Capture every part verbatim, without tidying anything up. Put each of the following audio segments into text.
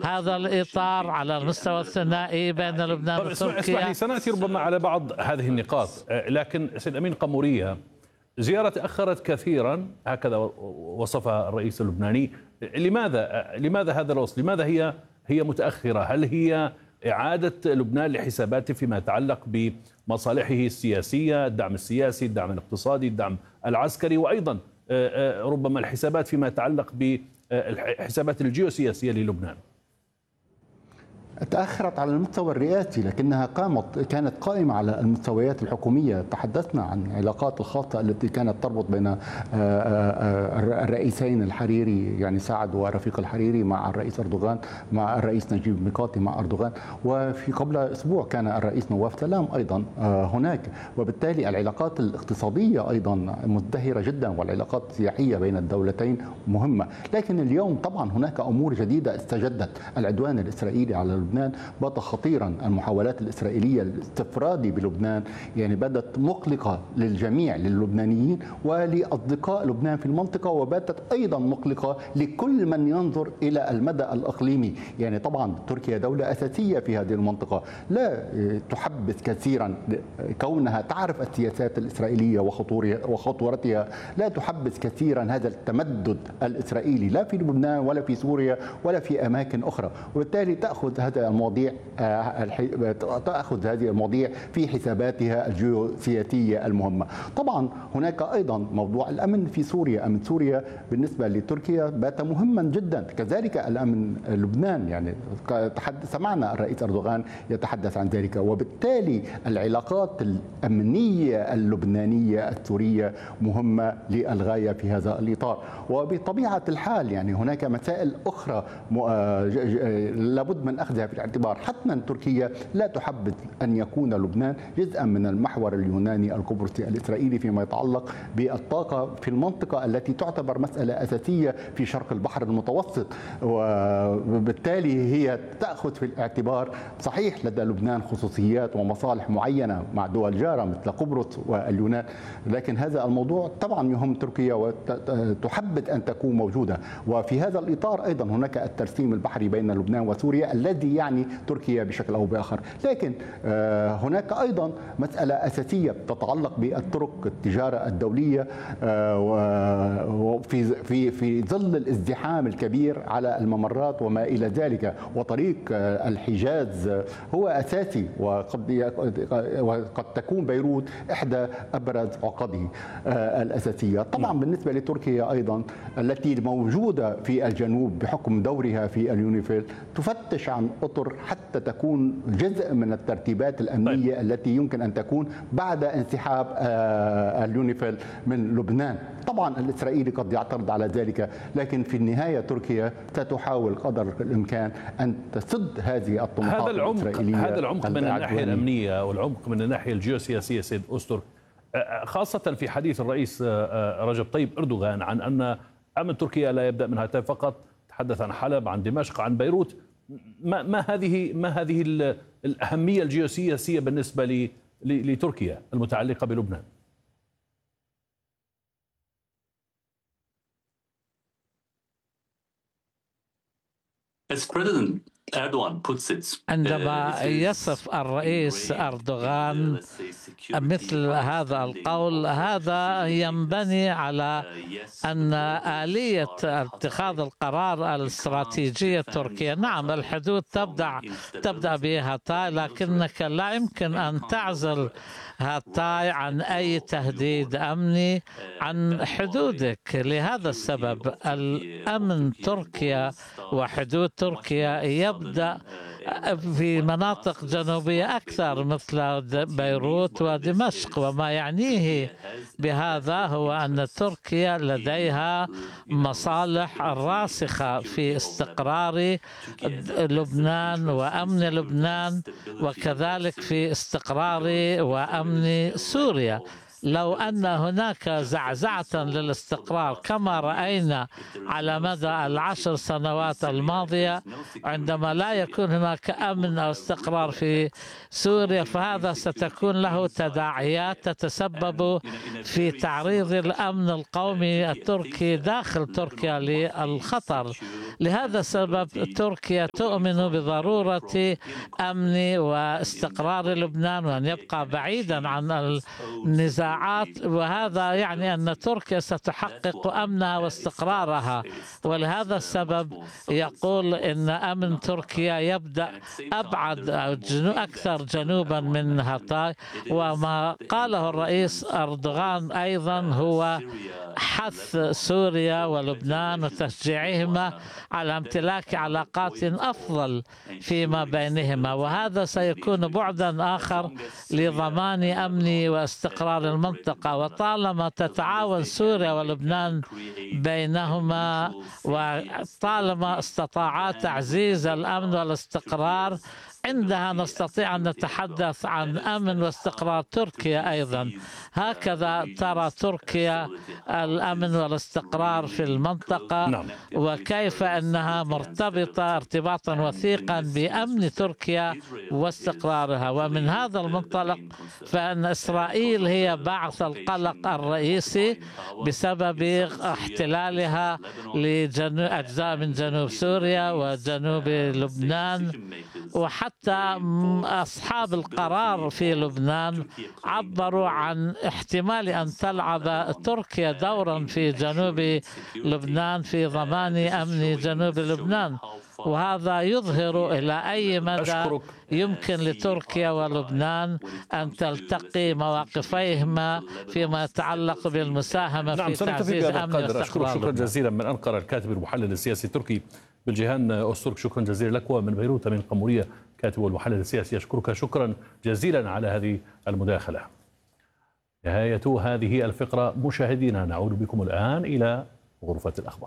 هذا الإطار على المستوى الثنائي بين لبنان وتركيا. اسمح لي، سنأتي ربما على بعض هذه النقاط، لكن سيد أمين قمورية، زيارة تأخرت كثيرا هكذا وصفها الرئيس اللبناني. لماذا لماذا هذا الوصف؟ لماذا هي هي متأخرة؟ هل هي إعادة لبنان لحساباته فيما يتعلق بمصالحه السياسية، الدعم السياسي، الدعم الاقتصادي، الدعم العسكري، وأيضا ربما الحسابات فيما يتعلق بالحسابات الجيوسياسية للبنان؟ تأخرت على المستوى الرئاسي، لكنها قامت كانت قائمة على المستويات الحكومية. تحدثنا عن العلاقات الخاصة التي كانت تربط بين الرئيسين الحريري يعني سعد ورفيق الحريري مع الرئيس أردوغان، مع الرئيس نجيب ميقاتي مع أردوغان، وفي قبل أسبوع كان الرئيس نواف سلام أيضا هناك. وبالتالي العلاقات الاقتصادية أيضا مزدهرة جدا، والعلاقات السياحية بين الدولتين مهمة. لكن اليوم طبعا هناك أمور جديدة استجدت. العدوان الإسرائيلي على لبنان بات خطيرا، المحاولات الإسرائيلية الاستفرادي بلبنان يعني بدت مقلقة للجميع، للبنانيين ولأصدقاء لبنان في المنطقة، وباتت أيضا مقلقة لكل من ينظر إلى المدى الإقليمي. يعني طبعا تركيا دولة أساسية في هذه المنطقة، لا تحبذ كثيرا كونها تعرف السياسات الإسرائيلية وخطورتها، لا تحبذ كثيرا هذا التمدد الإسرائيلي لا في لبنان ولا في سوريا ولا في أماكن أخرى. وبالتالي تأخذ هذا المواضيع تأخذ هذه المواضيع في حساباتها الجيوسياسية المهمة. طبعا هناك أيضا موضوع الأمن في سوريا. أمن سوريا بالنسبة لتركيا بات مهما جدا، كذلك الأمن لبنان. يعني سمعنا الرئيس أردوغان يتحدث عن ذلك. وبالتالي العلاقات الأمنية اللبنانية السورية مهمة للغاية في هذا الإطار. وبطبيعة الحال يعني هناك مسائل أخرى لابد من أخذها في الاعتبار. حتما تركيا لا تحبذ أن يكون لبنان جزءا من المحور اليوناني القبرصي الإسرائيلي فيما يتعلق بالطاقة في المنطقة التي تعتبر مسألة أساسية في شرق البحر المتوسط. وبالتالي هي تأخذ في الاعتبار، صحيح لدى لبنان خصوصيات ومصالح معينة مع دول جارة مثل قبرص واليونان، لكن هذا الموضوع طبعا يهم تركيا وتحبذ أن تكون موجودة. وفي هذا الإطار أيضا هناك الترسيم البحري بين لبنان وسوريا الذي يعني تركيا بشكل أو بآخر. لكن هناك أيضا مسألة أساسية تتعلق بالطرق التجارة الدولية، وفي في في ظل الازدحام الكبير على الممرات وما إلى ذلك. وطريق الحجاز هو أساسي، وقد وقد تكون بيروت إحدى أبرز عقده الأساسية. طبعا بالنسبة لتركيا أيضا التي موجودة في الجنوب بحكم دورها في اليونيفيل، تفتش عن أطر حتى تكون جزء من الترتيبات الأمنية طيب. التي يمكن أن تكون بعد انسحاب اليونيفيل من لبنان. طبعا الإسرائيلي قد يعترض على ذلك، لكن في النهاية تركيا ستحاول قدر الإمكان أن تسد هذه الطموحات هذا العمق الإسرائيلية. هذا العمق من الناحية الأمنية والعمق من الناحية الجيوسياسية سيد أستر، خاصة في حديث الرئيس رجب طيب أردوغان عن أن أمن تركيا لا يبدأ من هاتين فقط، تحدث عن حلب، عن دمشق، عن بيروت. ما ما هذه ما هذه الأهمية الجيوسياسية بالنسبة لتركيا المتعلقة بلبنان؟ عندما يصف الرئيس أردوغان مثل هذا القول، هذا ينبني على أن آلية اتخاذ القرار الاستراتيجية التركية، نعم الحدود تبدأ تبدأ بهاتاي، لكنك لا يمكن أن تعزل هاتاي عن أي تهديد أمني عن حدودك. لهذا السبب الأمن تركيا وحدود تركيا يبدأ في مناطق جنوبية أكثر مثل بيروت ودمشق. وما يعنيه بهذا هو أن تركيا لديها مصالح راسخة في استقرار لبنان وأمن لبنان، وكذلك في استقرار وأمن سوريا. لو أن هناك زعزعة للاستقرار كما رأينا على مدى العشر سنوات الماضية عندما لا يكون هناك أمن أو استقرار في سوريا، فهذا ستكون له تداعيات تتسبب في تعريض الأمن القومي التركي داخل تركيا للخطر. لهذا السبب تركيا تؤمن بضرورة أمن واستقرار لبنان وأن يبقى بعيدا عن النزاعات، وهذا يعني أن تركيا ستحقق أمنها واستقرارها. ولهذا السبب يقول إن أمن تركيا يبدأ أبعد أو أكثر جنوبا من هاتاي. وما قاله الرئيس أردوغان أيضا هو حث سوريا ولبنان وتشجيعهما على امتلاك علاقات أفضل فيما بينهما، وهذا سيكون بعدا آخر لضمان أمن واستقرار المنطقة. وطالما تتعاون سوريا ولبنان بينهما وطالما استطاعا تعزيز الأمن والاستقرار، عندها نستطيع أن نتحدث عن أمن واستقرار تركيا أيضا. هكذا ترى تركيا الأمن والاستقرار في المنطقة، نعم. وكيف أنها مرتبطة ارتباطا وثيقا بأمن تركيا واستقرارها. ومن هذا المنطلق فإن إسرائيل هي باعث القلق الرئيسي بسبب احتلالها لأجزاء من جنوب سوريا وجنوب لبنان. وحتى أصحاب القرار في لبنان عبروا عن احتمال أن تلعب تركيا دورا في جنوب لبنان في ضمان أمن جنوب لبنان، وهذا يظهر إلى أي مدى يمكن لتركيا ولبنان أن تلتقي مواقفيهما فيما يتعلق بالمساهمة نعم في تعزيز أمن واستقرار. شكرا جزيلا من أنقرة الكاتب المحلل السياسي التركي بالجيهان أوزتورك. شكرا جزيلا لك. ومن بيروت أمين قمورية كاتب والمحلل السياسي أشكرك شكرا جزيلا على هذه المداخلة. نهاية هذه الفقرة مشاهدينا، نعود بكم الآن إلى غرفة الأخبار.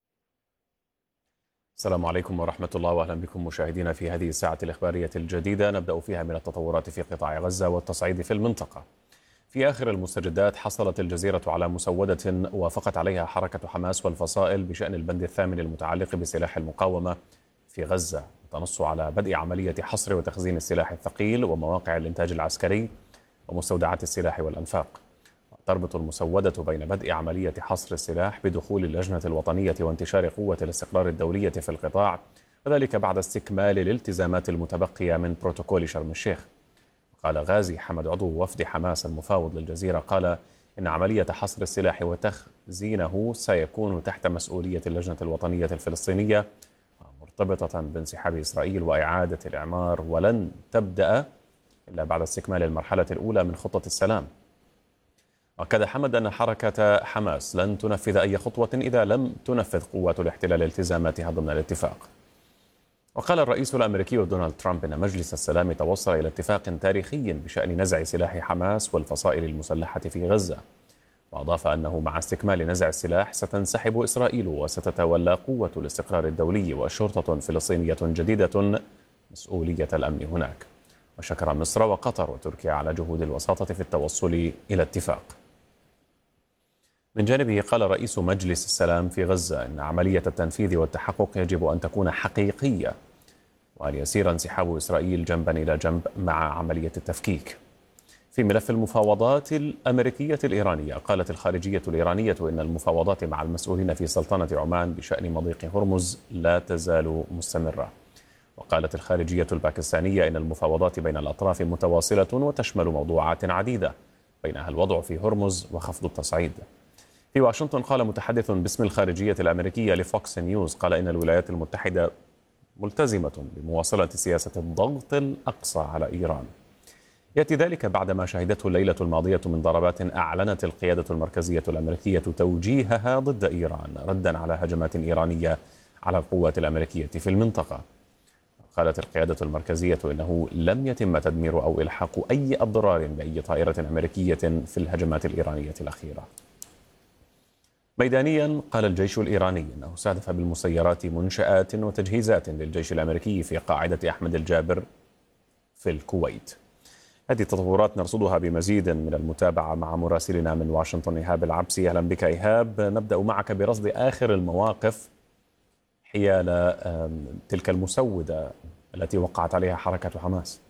السلام عليكم ورحمة الله، وأهلا بكم مشاهدينا في هذه الساعة الإخبارية الجديدة، نبدأ فيها من التطورات في قطاع غزة والتصعيد في المنطقة. في آخر المستجدات حصلت الجزيرة على مسودة وافقت عليها حركة حماس والفصائل بشأن البند الثامن المتعلق بسلاح المقاومة في غزة، تنص على بدء عملية حصر وتخزين السلاح الثقيل ومواقع الإنتاج العسكري ومستودعات السلاح والأنفاق. تربط المسودة بين بدء عملية حصر السلاح بدخول اللجنة الوطنية وانتشار قوة الاستقرار الدولية في القطاع، وذلك بعد استكمال الالتزامات المتبقية من بروتوكول شرم الشيخ. قال غازي حمد عضو وفد حماس المفاوض للجزيرة قال إن عملية حصر السلاح وتخزينه سيكون تحت مسؤولية اللجنة الوطنية الفلسطينية مرتبطة بانسحاب إسرائيل وإعادة الإعمار، ولن تبدأ إلا بعد استكمال المرحلة الأولى من خطة السلام. وأكد حمد أن حركة حماس لن تنفذ أي خطوة إذا لم تنفذ قوات الاحتلال التزاماتها ضمن الاتفاق. وقال الرئيس الأمريكي دونالد ترامب إن مجلس السلام توصل إلى اتفاق تاريخي بشأن نزع سلاح حماس والفصائل المسلحة في غزة، وأضاف أنه مع استكمال نزع السلاح ستنسحب إسرائيل وستتولى قوة الاستقرار الدولي وشرطة فلسطينية جديدة مسؤولية الأمن هناك. وشكر مصر وقطر وتركيا على جهود الوساطة في التوصل إلى اتفاق. من جانبه قال رئيس مجلس السلام في غزة إن عملية التنفيذ والتحقق يجب أن تكون حقيقية، وأن يسير انسحاب إسرائيل جنبا إلى جنب مع عملية التفكيك. في ملف المفاوضات الأمريكية الإيرانية، قالت الخارجية الإيرانية إن المفاوضات مع المسؤولين في سلطنة عمان بشأن مضيق هرمز لا تزال مستمرة. وقالت الخارجية الباكستانية إن المفاوضات بين الأطراف متواصلة وتشمل موضوعات عديدة بينها الوضع في هرمز وخفض التصعيد. في واشنطن قال متحدث باسم الخارجية الأمريكية لفوكس نيوز قال إن الولايات المتحدة ملتزمة بمواصلة سياسة الضغط الأقصى على إيران. يأتي ذلك بعدما شهدته الليلة الماضية من ضربات أعلنت القيادة المركزية الأمريكية توجيهها ضد إيران ردا على هجمات إيرانية على القوات الأمريكية في المنطقة. قالت القيادة المركزية إنه لم يتم تدمير أو إلحاق أي أضرار بأي طائرة أمريكية في الهجمات الإيرانية الأخيرة. ميدانيا قال الجيش الإيراني أنه استهدف بالمسيرات منشآت وتجهيزات للجيش الأمريكي في قاعدة أحمد الجابر في الكويت. هذه التطورات نرصدها بمزيد من المتابعة مع مراسلنا من واشنطن إيهاب العبسي. أهلا بك إيهاب. نبدأ معك برصد آخر المواقف حيال تلك المسودة التي وقعت عليها حركة حماس.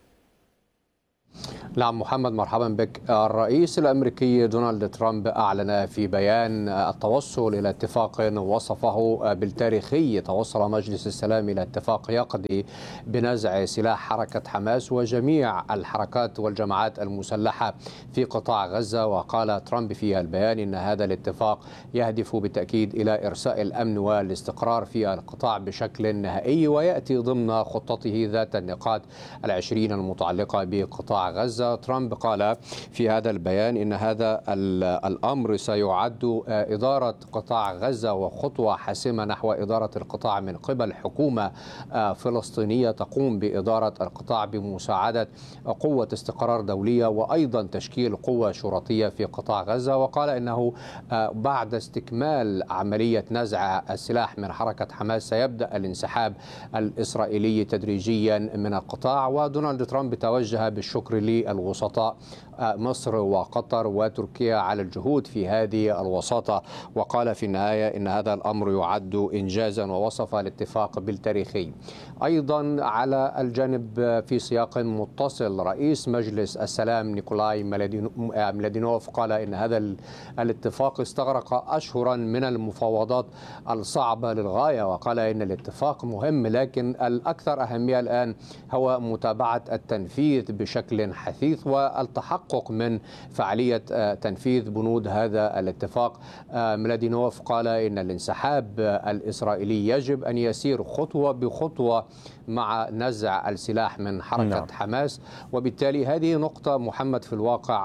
نعم محمد، مرحبا بك. الرئيس الأمريكي دونالد ترامب أعلن في بيان التوصل إلى اتفاق وصفه بالتاريخي. توصل مجلس السلام إلى اتفاق يقضي بنزع سلاح حركة حماس وجميع الحركات والجماعات المسلحة في قطاع غزة. وقال ترامب في البيان إن هذا الاتفاق يهدف بالتأكيد إلى إرساء الأمن والاستقرار في القطاع بشكل نهائي، ويأتي ضمن خطته ذات النقاط العشرين المتعلقة بقطاع غزة. ترامب قال في هذا البيان إن هذا الأمر سيعد إدارة قطاع غزة وخطوة حاسمة نحو إدارة القطاع من قبل حكومة فلسطينية تقوم بإدارة القطاع بمساعدة قوة استقرار دولية وأيضا تشكيل قوة شرطية في قطاع غزة. وقال إنه بعد استكمال عملية نزع السلاح من حركة حماس سيبدأ الانسحاب الإسرائيلي تدريجيا من القطاع. ودونالد ترامب توجه بالشكر للوسطاء مصر وقطر وتركيا على الجهود في هذه الوساطة، وقال في النهاية إن هذا الأمر يعد إنجازا ووصف الاتفاق بالتاريخي. أيضا على الجانب في سياق متصل، رئيس مجلس السلام نيكولاي ميلادينوف قال إن هذا الاتفاق استغرق أشهرا من المفاوضات الصعبة للغاية، وقال إن الاتفاق مهم لكن الأكثر أهمية الآن هو متابعة التنفيذ بشكل حثيث والتحقق من فعالية تنفيذ بنود هذا الاتفاق. ميلادينوف قال إن الانسحاب الإسرائيلي يجب أن يسير خطوة بخطوة مع نزع السلاح من حركة نعم. حماس. وبالتالي هذه نقطة محمد في الواقع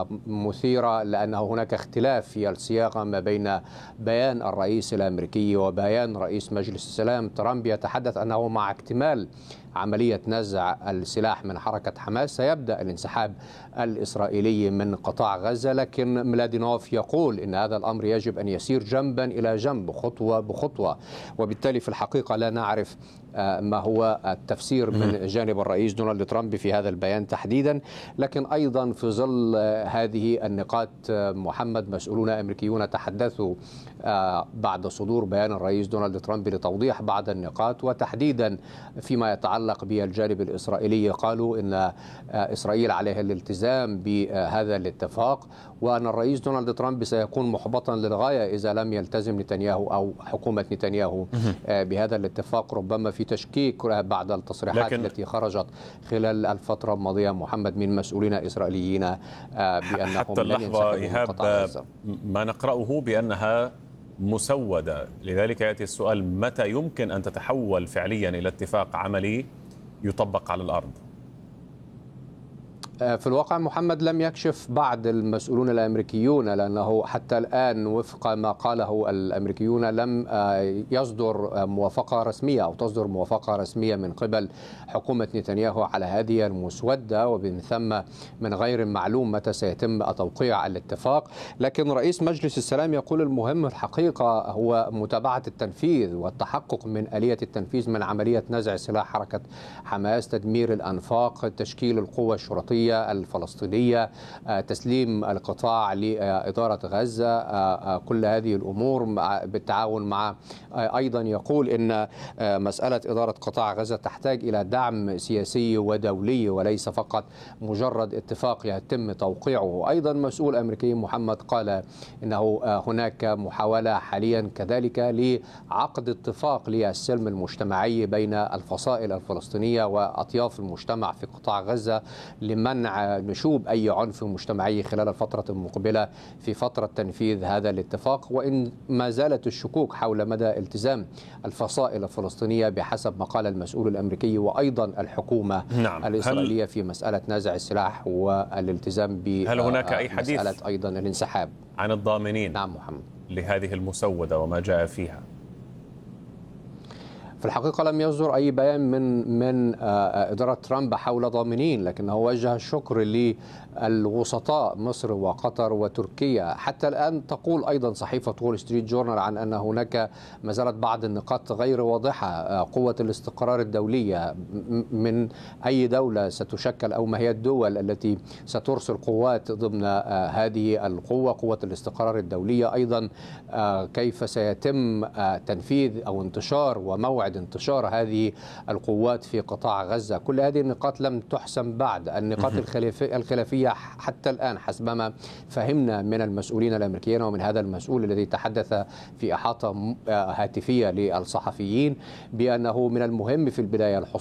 مثيرة، لأن هناك اختلاف في الصياغة ما بين بيان الرئيس الأمريكي وبيان رئيس مجلس السلام. ترامب يتحدث أنه مع اكتمال عملية نزع السلاح من حركة حماس سيبدأ الانسحاب الإسرائيلي من قطاع غزة، لكن ميلادينوف يقول إن هذا الأمر يجب أن يسير جنبا إلى جنب خطوة بخطوة. وبالتالي في الحقيقة لا نعرف ما هو التفسير من جانب الرئيس دونالد ترامب في هذا البيان تحديدا. لكن أيضا في ظل هذه النقاط محمد، مسؤولون أمريكيون تحدثوا بعد صدور بيان الرئيس دونالد ترامب لتوضيح بعض النقاط، وتحديدا فيما يتعلق بالجانب الإسرائيلي. قالوا إن إسرائيل عليها الالتزام بهذا الاتفاق، وأن الرئيس دونالد ترامب سيكون محبطا للغاية إذا لم يلتزم نتنياهو أو حكومة نتنياهو بهذا الاتفاق، ربما في تشكيك بعد التصريحات لكن التي خرجت خلال الفترة الماضية محمد من مسؤولين إسرائيليين بأنهم حتى اللحظة إيهاب ما نقرأه بأنها مسودة. لذلك يأتي السؤال: متى يمكن أن تتحول فعليا إلى اتفاق عملي يطبق على الأرض؟ في الواقع محمد لم يكشف بعض المسؤولون الأمريكيون، لأنه حتى الآن وفق ما قاله الأمريكيون لم يصدر موافقة رسمية أو تصدر موافقة رسمية من قبل حكومة نتنياهو على هذه المسودة، ومن ثم من غير معلوم متى سيتم توقيع الاتفاق. لكن رئيس مجلس السلام يقول المهم الحقيقة هو متابعة التنفيذ والتحقق من آلية التنفيذ من عملية نزع سلاح حركة حماس، تدمير الأنفاق، تشكيل القوة الشرطية الفلسطينية، تسليم القطاع لإدارة غزة. كل هذه الأمور بالتعاون مع أيضا يقول إن مسألة إدارة قطاع غزة تحتاج إلى دعم سياسي ودولي وليس فقط مجرد اتفاق يتم توقيعه. أيضا مسؤول أمريكي محمد قال إنه هناك محاولة حاليا كذلك لعقد اتفاق للسلم المجتمعي بين الفصائل الفلسطينية وأطياف المجتمع في قطاع غزة لمن منع نشوب أي عنف مجتمعي خلال الفترة المقبلة في فترة تنفيذ هذا الاتفاق. وإن ما زالت الشكوك حول مدى التزام الفصائل الفلسطينية بحسب ما قال المسؤول الأمريكي وأيضا الحكومة نعم. الإسرائيلية في مسألة نزع السلاح والالتزام ب هل هناك أي حديث مسألة أيضا الانسحاب عن الضامنين نعم محمد لهذه المسودة وما جاء فيها؟ في الحقيقة لم يصدر أي بيان من من إدارة ترامب حول ضامنين، لكنه وجه الشكر للوسطاء مصر وقطر وتركيا. حتى الآن تقول أيضا صحيفة وول ستريت جورنال عن أن هناك ما زالت بعض النقاط غير واضحة. قوة الاستقرار الدولية من أي دولة ستشكل أو ما هي الدول التي سترسل قوات ضمن هذه القوة، قوة الاستقرار الدولية. أيضا كيف سيتم تنفيذ أو انتشار وموعد انتشار هذه القوات في قطاع غزة. كل هذه النقاط لم تحسم بعد. النقاط الخلافية حتى الآن حسب ما فهمنا من المسؤولين الأمريكيين ومن هذا المسؤول الذي تحدث في إحاطة هاتفية للصحفيين بأنه من المهم في البداية الحصول